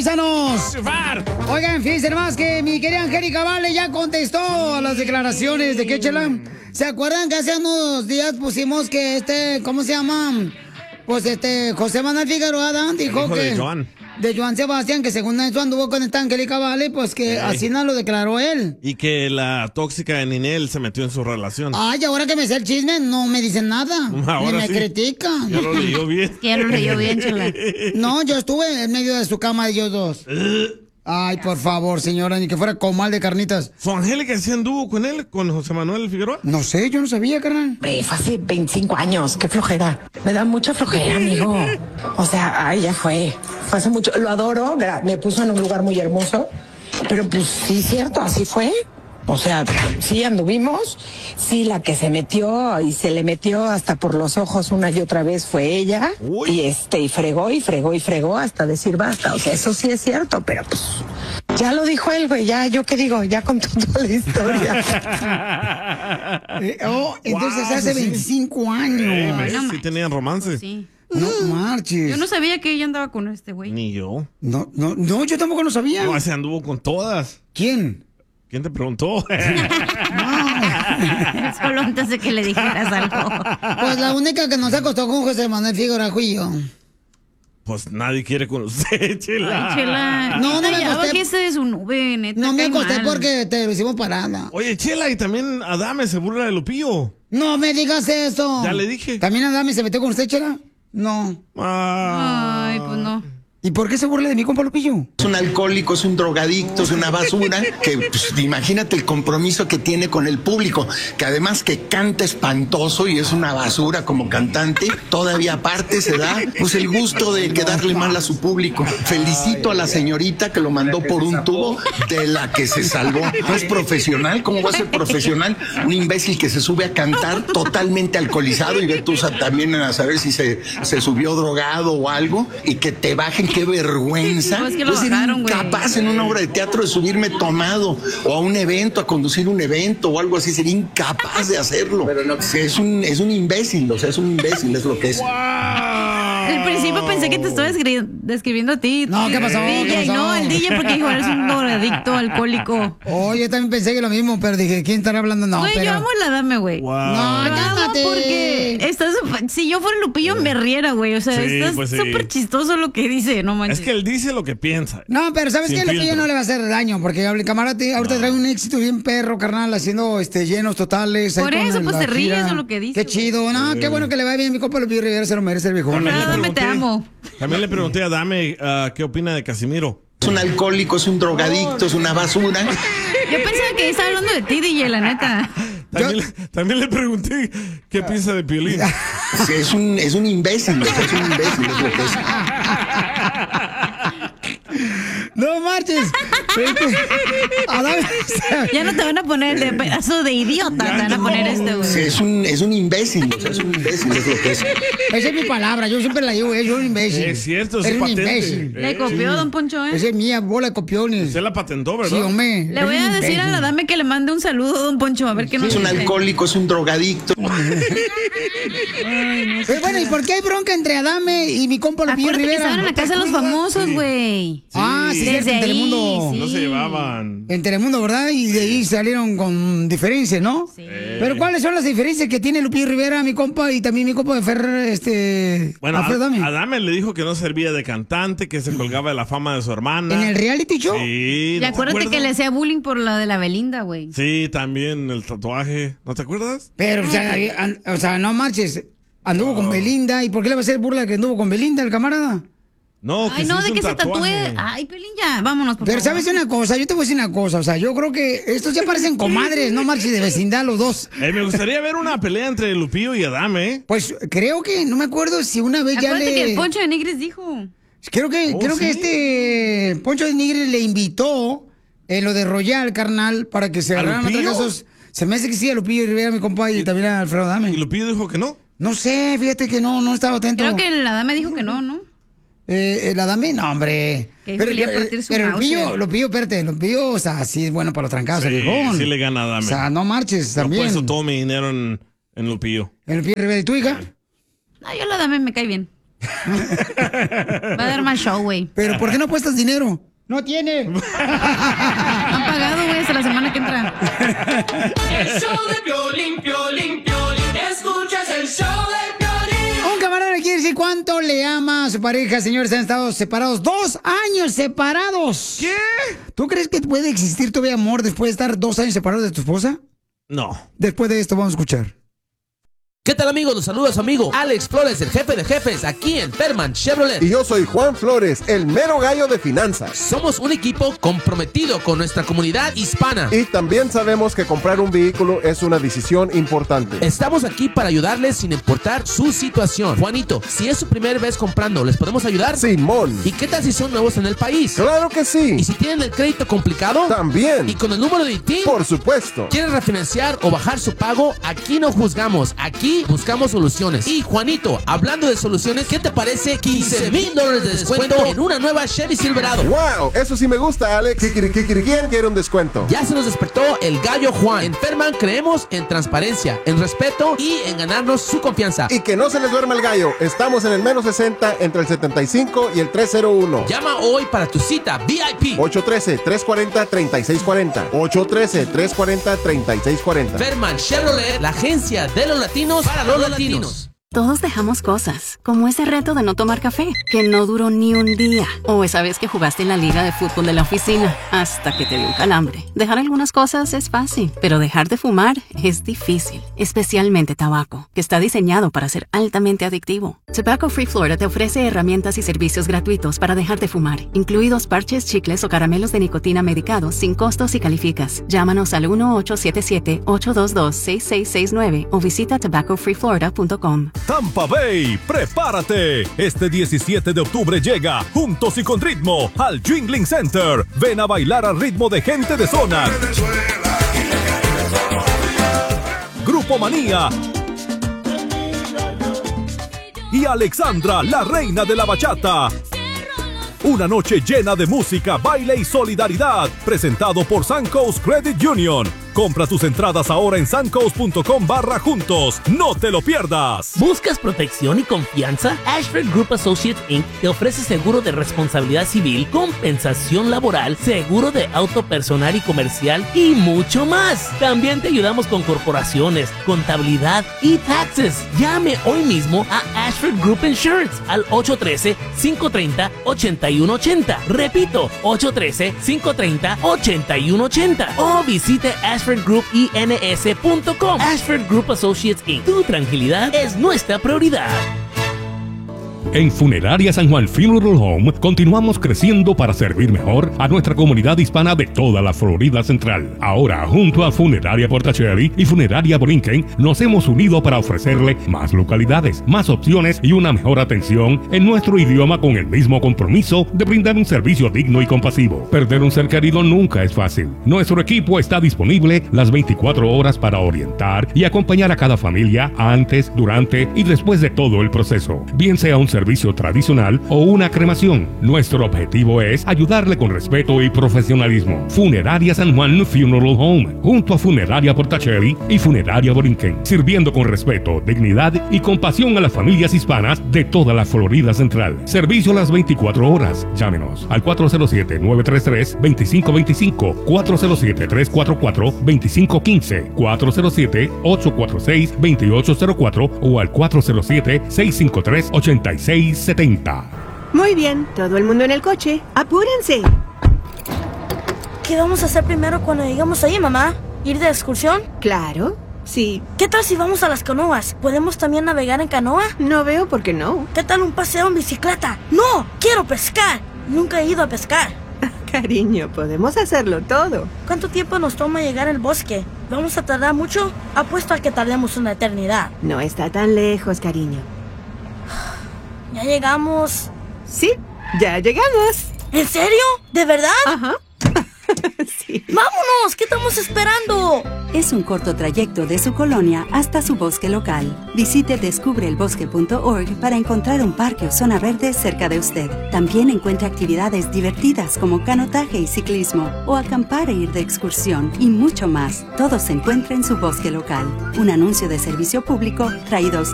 paisanos! Oigan, fíjense más que mi querida Angélica Vale ya contestó a las declaraciones de Quechela. ¿Se acuerdan que hace unos días pusimos que ¿cómo se llama? Pues José Manuel Figueroa dijo que... De Joan Sebastián, que según eso anduvo con esta Angélica Vale, pues que así no lo declaró él. Y que la tóxica de Ninel se metió en su relación. Ay, ahora que me sé el chisme, no me dicen nada. Ahora ni me critican. Ya lo leyó bien. Ya lo leyó bien, Chela. No, yo estuve en medio de su cama de ellos dos. Ay, por favor, señora, ni que fuera comal de carnitas. ¿Su Angélica sí anduvo con él, con José Manuel Figueroa? No sé, yo no sabía, carnal. Fue hace 25 años, qué flojera. Me da mucha flojera, amigo. O sea, ay, ya fue. Fue hace mucho, lo adoro, me puso en un lugar muy hermoso. Pero pues sí, cierto, así fue. O sea, sí anduvimos, sí la que se metió y se le metió hasta por los ojos una y otra vez fue ella. Uy. Y fregó hasta decir basta. O sea, eso sí es cierto, pero pues ya lo dijo él, güey, ya, ¿yo qué digo? Ya contó toda la historia. Entonces hace 25 años. Sí tenían romance. Sí. No marches. Yo no sabía que ella andaba con este güey. Ni yo. No, yo tampoco lo sabía. No, ese anduvo con todas. ¿Quién? ¿Quién te preguntó? Solo antes de que le dijeras algo. Pues la única que nos acostó con José Manuel Figueroa fui yo. Pues nadie quiere con usted, Chela. Ay, Chela. No me acosté. Bájese de su nube, neta. No me acosté mal. porque te lo hicimos parada. Oye, Chela, y también Adame se burla de Lupillo. No me digas eso. Ya le dije. ¿También Adame se metió con usted, Chela? No. Ay, pues no. ¿Y por qué se burla de mi compa Lupillo? Es un alcohólico, es un drogadicto, es una basura, que pues, imagínate el compromiso que tiene con el público, que además que canta espantoso y es una basura como cantante, todavía aparte se da pues el gusto de quedarle mal a su público. Felicito a la señorita que lo mandó por un tubo, de la que se salvó. No es profesional, ¿cómo va a ser profesional? Un imbécil que se sube a cantar totalmente alcoholizado y ve tú también a saber si se subió drogado o algo, y que te bajen. ¡Qué vergüenza! Pues que lo bajaron, güey. Incapaz en una obra de teatro de subirme tomado o a un evento, a conducir un evento o algo así. Sería incapaz de hacerlo. Pero no, es un imbécil, o sea, es un imbécil, es lo que es. Al principio pensé que te estaba describiendo a ti. No, ¿qué pasó? DJ, ¿Qué pasó? no, el DJ, porque dijo, eres un drogadicto, alcohólico. Oh, yo también pensé que lo mismo, pero dije, ¿quién estará hablando? No, Güey, pero... yo amo la Dame, güey. Wow. No, Lo amo cálmate. porque si yo fuera Lupillo me riera, güey. O sea, Sí, está pues sí. súper chistoso lo que dice, no manches. Es que él dice lo que piensa. No, pero ¿sabes Sin qué? Lupillo filtro. no le va a hacer daño, porque el camarada ahorita trae un éxito bien perro, carnal, haciendo llenos totales. Por ahí con eso, pues, la te ríes gira. de lo que dice, Qué chido, no, qué bueno que le va bien. Mi compa Lupillo Rivera se lo merece el viejón. También le Dame, te pregunté- amo. También le pregunté a Dame qué opina de Casimiro. Es un alcohólico, es un drogadicto, es una basura. Yo pensaba que estaba hablando de ti, DJ, la neta. También le pregunté qué piensa de Piolín. Es un imbécil, o sea, es un imbécil, es lo que es. No marches. Ya no te van a poner de pedazo de idiota, te van a poner güey. Es un imbécil, o sea, es un imbécil, es lo que es. Esa es mi palabra, yo siempre la digo, es un imbécil. Es cierto, es un patente. imbécil. Le copió, don Poncho, Esa es mía, bola de copiones. Usted la patentó, ¿verdad? Sí, hombre. Le voy a decir a la Dame que le mande un saludo, don Poncho, a ver qué nos Es un dice. alcohólico, es un drogadicto. Pero bueno, ¿y por qué hay bronca entre Adame y mi compa Lupillo Acuérdate que Rivera? estaban en la casa de los famosos, güey. Ah, sí, Desde cierto, en ahí, Telemundo. sí. No se llevaban. En Telemundo, ¿verdad? Y de ahí salieron con diferencias, ¿no? Sí. Pero ¿cuáles son las diferencias que tiene Lupillo Rivera, mi compa, y también mi compa de Ferrer, Bueno, Alfredo Adame? Adame le dijo que no servía de cantante, que se colgaba de la fama de su hermana. ¿En el reality show? Sí. Y ¿no te acuérdate que acuerdas? le hacía bullying por la de la Belinda, güey. Sí, también el tatuaje. ¿No te acuerdas? Pero, o sea, no marches. Anduvo con Belinda. ¿Y por qué le va a hacer burla que anduvo con Belinda, el camarada? No, que Ay, no, hizo de un que se tatúe. tatuaje. Ay, Pelín, ya, vámonos, por Pero favor. ¿sabes una cosa? Yo te voy a decir una cosa. O sea, yo creo que estos ya parecen comadres, no marches de vecindad los dos. Me gustaría ver una pelea entre Lupillo y Adame, ¿eh? Pues creo que, no me acuerdo si una vez ya Acuérdate que le... el Poncho de Nigris dijo. Creo que ¿sí? Poncho de Nigris le invitó en lo de Royal, carnal, para que se ¿A agarraran Lupillo? matrazos. Se me hace que sí, a Lupillo Rivera, mi compa, y también a Alfredo Y Adame. Lupillo dijo que no. No sé, fíjate que no estaba atento. Creo que la Dame dijo que no, ¿no? El Adame, no, hombre. Que dijo que le iba a partir su pero Mauser. Lupillo, o sea, sí es bueno para los trancados, el viejón. Sí le gana a O Adame. sea, no marches Yo he también. puesto todo mi dinero en Lupillo. El Lupillo Rivera, ¿y tu hija? No, yo la Dame me cae bien. Va a dar más show, güey. ¿Pero por qué no apuestas dinero? No tiene. Han pagado, güey, hasta la semana que entra. El show de Piolín, Piolín, Piolín. Escuchas el show de Piolín. Un camarada le quiere decir cuánto le ama a su pareja, señores. Han estado separados 2 años separados. ¿Qué? ¿Tú crees que puede existir todavía amor después de estar 2 años separados de tu esposa? No. Después de esto vamos a escuchar. ¿Qué tal, amigos? Los saluda su amigo Alex Flores, el jefe de jefes, aquí en Perman Chevrolet. Y yo soy Juan Flores, el mero gallo de finanzas. Somos un equipo comprometido con nuestra comunidad hispana. Y también sabemos que comprar un vehículo es una decisión importante. Estamos aquí para ayudarles sin importar su situación. Juanito, si es su primera vez comprando, ¿les podemos ayudar? Simón. ¿Y qué tal si son nuevos en el país? ¡Claro que sí! ¿Y si tienen el crédito complicado? También. ¿Y con el número de ITIN? Por supuesto. ¿Quieren refinanciar o bajar su pago? Aquí no juzgamos, aquí buscamos soluciones. Y Juanito, hablando de soluciones, ¿qué te parece $15,000 de descuento en una nueva Chevy Silverado? ¡Wow! Eso sí me gusta, Alex. ¿Quién quiere un descuento? Ya se nos despertó el gallo Juan. En Perman creemos en transparencia, en respeto y en ganarnos su confianza. Y que no se les duerma el gallo. Estamos en el menos 60 entre el 75 y el 301. Llama hoy para tu cita VIP. 813-340-3640. 813-340-3640. Perman Chevrolet, la agencia de los latinos para los latinos. Todos dejamos cosas, como ese reto de no tomar café, que no duró ni un día. O esa vez que jugaste en la liga de fútbol de la oficina, hasta que te dio un calambre. Dejar algunas cosas es fácil, pero dejar de fumar es difícil. Especialmente tabaco, que está diseñado para ser altamente adictivo. Tobacco Free Florida te ofrece herramientas y servicios gratuitos para dejar de fumar, incluidos parches, chicles o caramelos de nicotina medicados sin costos si calificas. Llámanos al 1-877-822-6669 o visita tobaccofreeflorida.com. Tampa Bay, prepárate. Este 17 de octubre llega, juntos y con ritmo, al Jingling Center. Ven a bailar al ritmo de gente de zona. Grupo Manía y Alexandra, la reina de la bachata. Una noche llena de música, baile y solidaridad. Presentado por Suncoast Credit Union. Compra tus entradas ahora en suncoast.com/juntos. ¡No te lo pierdas! ¿Buscas protección y confianza? Ashford Group Associates Inc. te ofrece seguro de responsabilidad civil, compensación laboral, seguro de auto personal y comercial y mucho más. También te ayudamos con corporaciones, contabilidad y taxes. Llame hoy mismo a Ashford Group Insurance al 813-530-8180. Repito, 813-530-8180. O visite AshfordGroupINS.com. Ashford Group Associates Inc. Tu tranquilidad es nuestra prioridad. En Funeraria San Juan Funeral Home continuamos creciendo para servir mejor a nuestra comunidad hispana de toda la Florida Central. Ahora, junto a Funeraria Portacherry y Funeraria Borinquen, nos hemos unido para ofrecerle más localidades, más opciones y una mejor atención en nuestro idioma, con el mismo compromiso de brindar un servicio digno y compasivo. Perder un ser querido nunca es fácil. Nuestro equipo está disponible las 24 horas para orientar y acompañar a cada familia antes, durante y después de todo el proceso, bien sea un servicio tradicional o una cremación. Nuestro objetivo es ayudarle con respeto y profesionalismo. Funeraria San Juan Funeral Home, junto a Funeraria Portacherry y Funeraria Borinquen, sirviendo con respeto, dignidad y compasión a las familias hispanas de toda la Florida Central. Servicio las 24 horas. Llámenos al 407-933-2525, 407-344-2515, 407-846-2804 o al 407-653-8670. Muy bien, todo el mundo en el coche. ¡Apúrense! ¿Qué vamos a hacer primero cuando llegamos ahí, mamá? ¿Ir de excursión? Claro, sí. ¿Qué tal si vamos a las canoas? ¿Podemos también navegar en canoa? No veo por qué no. ¿Qué tal un paseo en bicicleta? ¡No! ¡Quiero pescar! Nunca he ido a pescar. Cariño, podemos hacerlo todo. ¿Cuánto tiempo nos toma llegar al bosque? ¿Vamos a tardar mucho? Apuesto a que tardemos una eternidad. No está tan lejos, cariño. ¿Ya llegamos? Sí, ya llegamos. ¿En serio? ¿De verdad? Ajá. Sí. ¡Vámonos! ¿Qué estamos esperando? Es un corto trayecto de su colonia hasta su bosque local. Visite descubreelbosque.org para encontrar un parque o zona verde cerca de usted. También encuentre actividades divertidas como canotaje y ciclismo, o acampar e ir de excursión, y mucho más. Todo se encuentra en su bosque local. Un anuncio de servicio público traído a usted